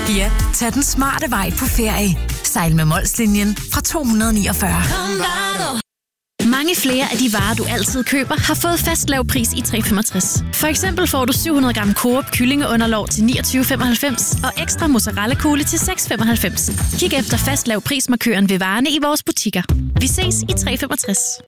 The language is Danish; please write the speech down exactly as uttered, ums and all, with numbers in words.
Ja, tag den smarte vej på ferie. Sejl med Molslinjen fra to hundrede niogfyrre. Mange flere af de varer, du altid køber, har fået fast lav pris i tre femogtres. For eksempel får du syv hundrede gram Coop kyllingeunderlov til niogtyve femoghalvfems og ekstra mozzarella-kugle til seks femoghalvfems. Kig efter fast lav prismarkøren ved varerne i vores butikker. Vi ses i tre femogtres.